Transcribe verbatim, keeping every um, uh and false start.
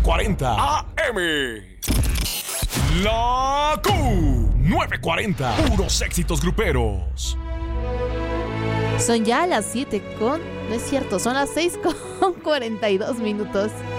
cuarenta A M. La Q nueve cuarenta. Puros éxitos gruperos. Son ya las siete con... No es cierto, son las seis con cuarenta y dos minutos.